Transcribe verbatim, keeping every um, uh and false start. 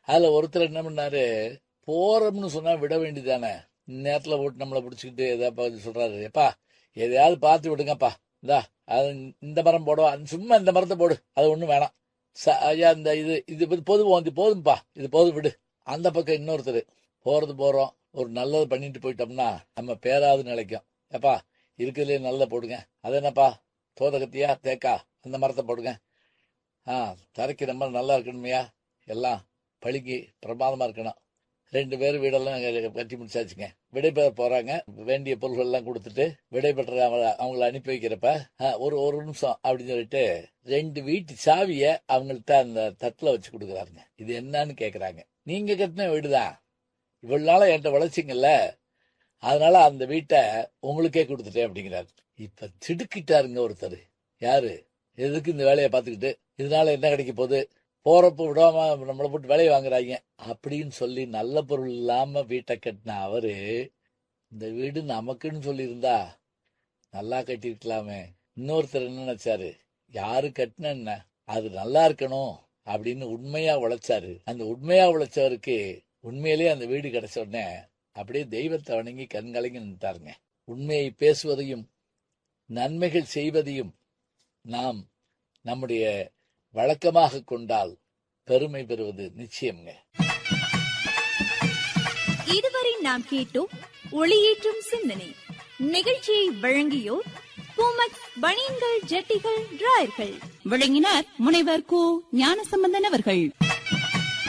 அதுல ஒருத்தர் என்ன பண்ணாரு, போறோம்னு சொன்னா விட வேண்டியதானே, நேரத்துல போட்டு நம்மளை பிடிச்சிக்கிட்டு ஏதாவது சொல்றாரு, எப்பா எதையாவது பார்த்து விடுங்கப்பா, இந்தா அது இந்த மரம் போடுவா, சும்மா இந்த மரத்தை போடு, அது ஒண்ணும் வேணாம், ஐயா இந்த இது இது போதும், இது போதும்பா, இது போதும் விடு. அந்த பக்கம் இன்னொருத்தர், போறது போறோம், ஒரு நல்லது பண்ணிட்டு போயிட்டோம்னா நம்ம பேராது நிலைக்கும், எப்பா இருக்கிறதுலே நல்லதை போடுங்க, அது என்னப்பா தோதகத்தியா தேக்கா, அந்த மரத்தை போடுங்க, ஆ தரைக்கு ரொம்ப நல்லா இருக்கணுமையா, எல்லாம் பழிக்கு பிரமாதமா இருக்கணும். ரெண்டு பேரும் வீடெல்லாம் கட்டி முடிச்சாச்சுங்க. விடைபெற போறாங்க. வேண்டிய பொருள்கள் எல்லாம் கொடுத்துட்டு விடைபெற்ற அவங்கள அனுப்பி வைக்கிறப்ப ஒரு ஒரு நிமிஷம் அப்படின்னு சொல்லிட்டு ரெண்டு வீட்டு சாவிய அவங்கள்ட்ட அந்த தட்டுல வச்சு கொடுக்குறாருங்க. இது என்னன்னு கேக்குறாங்க. நீங்க கட்டின வீடுதான், இவ்வளவு நாள என்கிட்ட வளர்ச்சிங்கல்ல, அதனால அந்த வீட்டை உங்களுக்கே கொடுத்துட்டேன் அப்படிங்கிறாரு. இப்ப திடுக்கிட்டாருங்க ஒருத்தர். யாரு? எதுக்கு இந்த வேலையை பார்த்துக்கிட்டு, இதனால என்ன கிடைக்க போகுது, போறப்ப விடாம நம்மளை போட்டு வேலையை வாங்குறாங்க அப்படின்னு சொல்லி நல்ல பொருள் இல்லாம வீட்டை கட்டின அவரு இந்த வீடு நமக்குன்னு சொல்லியிருந்தா நல்லா கட்டிருக்கலாமே. இன்னொருத்தர் என்ன நினைச்சாரு, யாரு கட்டின என்ன, அது நல்லா இருக்கணும் அப்படின்னு உண்மையா உழைச்சாரு. அந்த உண்மையா உழைச்சவருக்கு உண்மையிலேயே அந்த வீடு கிடைச்ச உடனே அப்படியே தெய்வத்தை வணங்கி கண்கலங்கி நின்றுட்டாருங்க. உண்மையை பேசுவதையும் நன்மைகள் செய்வதையும் நாம் நம்முடைய வழக்கமாக கொண்டால் பெருமை பெறுவது நிச்சயம்ங்க. இதுவரை நாம் கேட்டோம் ஒளியேற்றும் சிந்தனை. நிகழ்ச்சியை வழங்கியோர் பூமக் பனியன்கள், ஜட்டிகள், டிராயர்கள். வழங்கினார் முனைவர் கு ஞானசம்பந்தன் அவர்கள்.